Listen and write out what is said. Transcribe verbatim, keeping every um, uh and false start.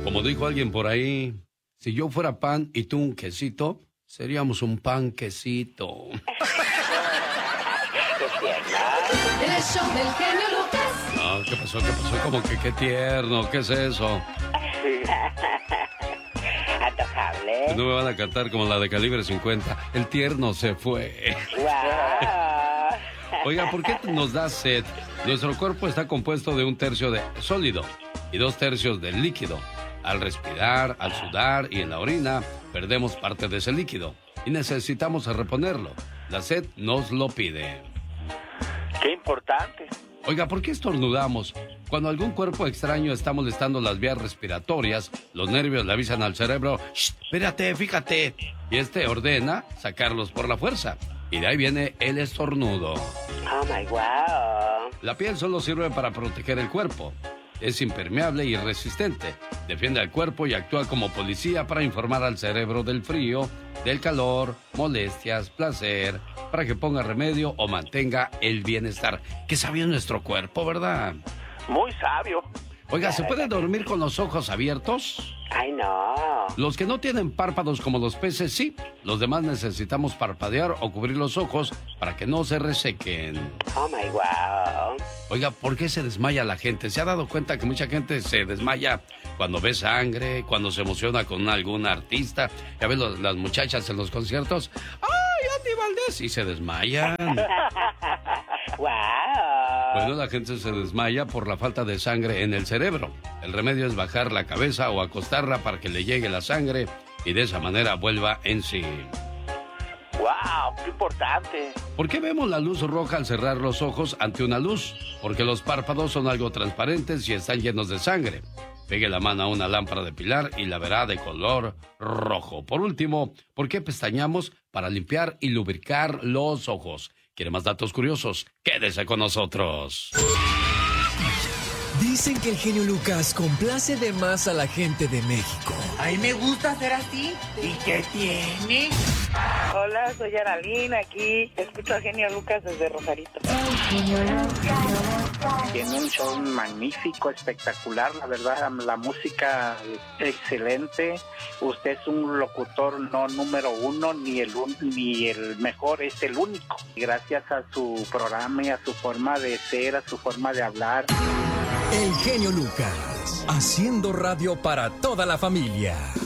Como dijo alguien por ahí, si yo fuera pan y tú un quesito, seríamos un panquecito. El show del genio Lucas. No, ¿qué pasó? ¿Qué pasó? Como que qué tierno, ¿qué es eso? Atacable. No me van a cantar como la de Calibre cincuenta. El tierno se fue. Wow. Oiga, ¿por qué nos da sed? Nuestro cuerpo está compuesto de un tercio de sólido y dos tercios de líquido. Al respirar, al sudar y en la orina, perdemos parte de ese líquido y necesitamos reponerlo. La sed nos lo pide. Qué importante. Oiga, ¿por qué estornudamos? Cuando algún cuerpo extraño está molestando las vías respiratorias, los nervios le avisan al cerebro, ¡shh! Espérate, fíjate. Y este ordena sacarlos por la fuerza. Y de ahí viene el estornudo. Oh my wow. La piel solo sirve para proteger el cuerpo. Es impermeable y resistente. Defiende al cuerpo y actúa como policía para informar al cerebro del frío, del calor, molestias, placer, para que ponga remedio o mantenga el bienestar. Qué sabio nuestro cuerpo, ¿verdad? Muy sabio. Oiga, ¿se puede dormir con los ojos abiertos? Ay, no. Los que no tienen párpados como los peces, sí. Los demás necesitamos parpadear o cubrir los ojos para que no se resequen. Oh my wow. Oiga, ¿por qué se desmaya la gente? ¿Se ha dado cuenta que mucha gente se desmaya cuando ve sangre, cuando se emociona con algún artista? Ya ves los, las muchachas en los conciertos. ¡Ay, Andy Valdés! Y se desmayan. Wow. Bueno, la gente se desmaya por la falta de sangre en el cerebro. El remedio es bajar la cabeza o acostarla para que le llegue la sangre y de esa manera vuelva en sí. ¡Wow! ¡Qué importante! ¿Por qué vemos la luz roja al cerrar los ojos ante una luz? Porque los párpados son algo transparentes y están llenos de sangre. Pegue la mano a una lámpara de pilar y la verá de color rojo. Por último, ¿por qué pestañamos? Para limpiar y lubricar los ojos. ¿Quiere más datos curiosos? Quédese con nosotros. Dicen que el genio Lucas complace de más a la gente de México. A mí me gusta ser así. ¿Y qué tiene? Hola, soy Aralina, aquí escucho a Genio Lucas desde Rosarito. Tiene un show magnífico, espectacular, la verdad, la música excelente. Usted es un locutor no número uno, ni el, un, ni el mejor, es el único. Gracias a su programa y a su forma de ser, a su forma de hablar. El genio Lucas, haciendo radio para toda la familia.